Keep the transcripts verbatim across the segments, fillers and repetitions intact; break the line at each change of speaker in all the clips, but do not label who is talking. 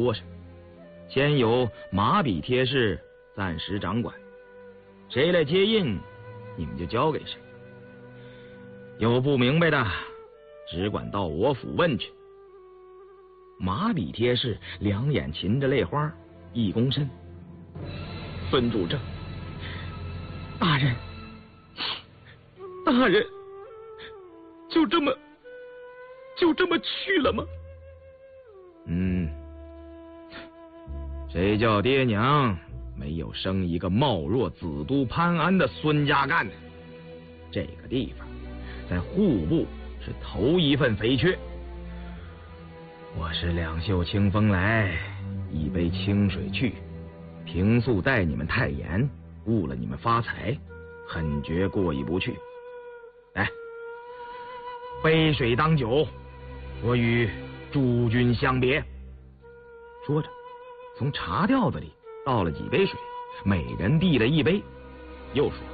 说是，先由马笔贴士暂时掌管，谁来接印，你们就交给谁。有不明白的，只管到我府问去。马笔贴士两眼噙着泪花，一躬身：孙主正，大人，大人，就这么就这么去了吗？嗯，谁叫爹娘没有生一个貌若子都潘安的孙家干呢？这个地方在户部是头一份肥缺。我是两袖清风来，一杯清水去，平素待你们太严，误了你们发财，很觉过意不去。来，杯水当酒，我与诸君相别。说着，从茶吊子里倒了几杯水，每人递了一杯，又说：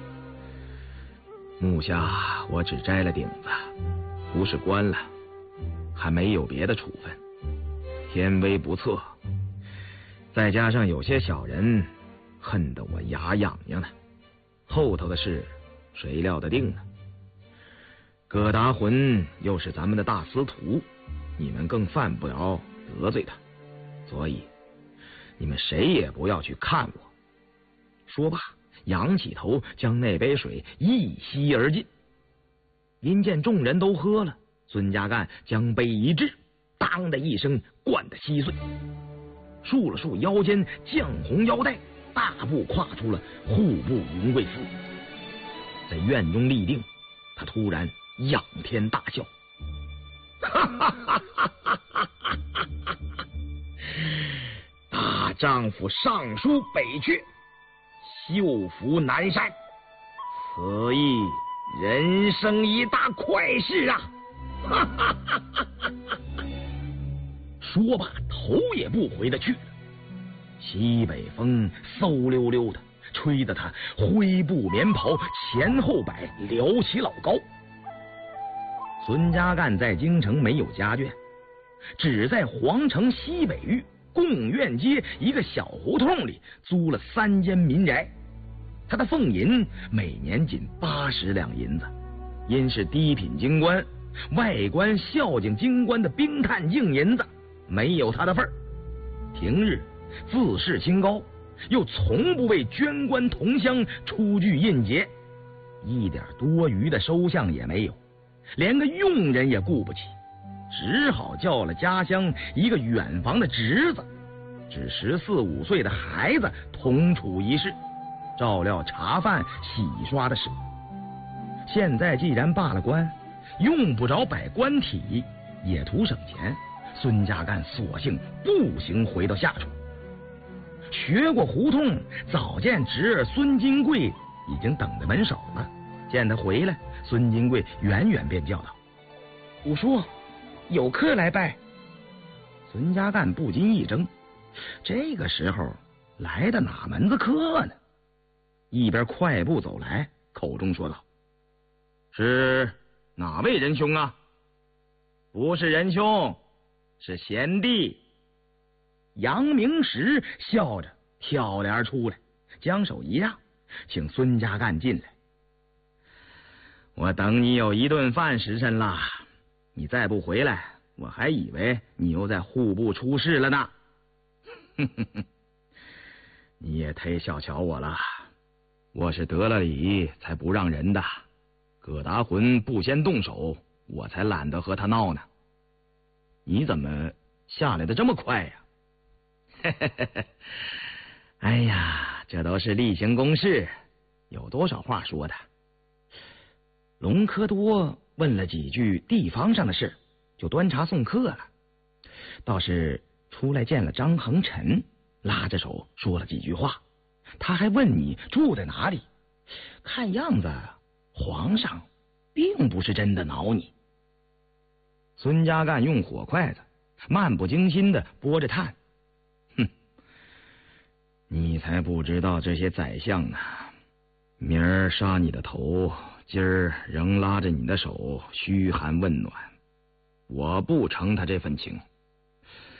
目下我只摘了顶子，不是关了，还没有别的处分，天威不测，再加上有些小人恨得我牙痒痒呢，后头的事谁料得定呢？葛达浑又是咱们的大司徒，你们更犯不着得罪他，所以你们谁也不要去看我。说罢，仰起头将那杯水一吸而尽。因见众人都喝了，孙家干将杯一掷，当的一声灌得稀碎，束了束腰间绛红腰带，大步跨出了户部云贵司。在院中立定，他突然仰天大笑：哈哈哈哈哈哈！大丈夫上书北阙，秀服南山，此亦人生一大快事啊！哈哈哈哈哈！说罢，头也不回的去了。西北风嗖溜溜的，吹得他灰布棉袍前后摆，撩起老高。孙家干在京城没有家眷，只在皇城西北域贡院街一个小胡同里租了三间民宅。他的俸银每年仅八十两银子，因是低品京官，外官孝敬京官的冰炭净银子没有他的份儿。平日自视清高，又从不为捐官同乡出具印节，一点多余的收项也没有，连个佣人也雇不起，只好叫了家乡一个远房的侄子，只十四五岁的孩子同处一室，照料茶饭洗刷的事。现在既然罢了官，用不着摆官体，也图省钱，孙家干索性步行回到下处。学过胡同，早见侄儿孙金贵已经等在门首了。见他回来，孙金贵远远便叫道：五叔，有客来拜。孙家干不禁一怔，这个时候来的哪门子客呢？一边快步走来，口中说道：是哪位仁兄啊？不是仁兄，是贤弟。杨明石笑着挑帘出来，将手一让，请孙家干进来。我等你有一顿饭时辰了，你再不回来，我还以为你又在户部出事了呢。你也忒小瞧我了，我是得了理才不让人的。葛达浑不先动手，我才懒得和他闹呢。你怎么下来的这么快呀？哎呀，这都是例行公事，有多少话说的。隆科多问了几句地方上的事，就端茶送客了。倒是出来见了张恒辰，拉着手说了几句话。他还问你住在哪里，看样子皇上并不是真的恼你。孙家干用火筷子漫不经心的拨着炭，哼，你才不知道这些宰相呢，明儿杀你的头，今儿仍拉着你的手嘘寒问暖，我不成他这份情。